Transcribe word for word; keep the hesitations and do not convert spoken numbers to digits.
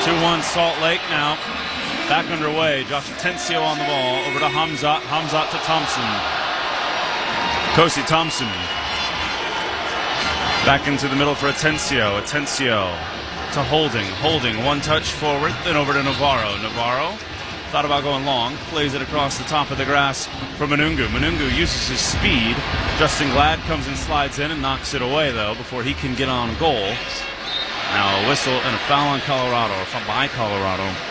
two one Salt Lake now. Back underway. Josh Atencio on the ball. Over to Hamzat. Hamzat to Thompson. Kosi Thompson. Back into the middle for Atencio. Atencio to Holding. Holding. One touch forward. Then over to Navarro. Navarro thought about going long. Plays it across the top of the grass for Manungu. Manungu uses his speed. Justin Glad comes and slides in and knocks it away, though, before he can get on goal. Now a whistle and a foul on Colorado, or by Colorado.